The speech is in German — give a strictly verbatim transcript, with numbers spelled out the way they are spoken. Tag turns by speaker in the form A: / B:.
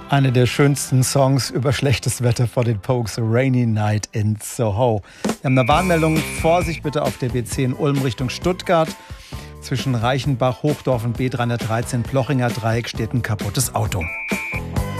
A: Eine der schönsten Songs über schlechtes Wetter vor den Pokes, A Rainy Night in Soho. Wir haben eine Warnmeldung. Vorsicht bitte auf der B zehn Ulm Richtung Stuttgart. Zwischen Reichenbach, Hochdorf und B dreihundertdreizehn Plochinger Dreieck steht ein kaputtes Auto.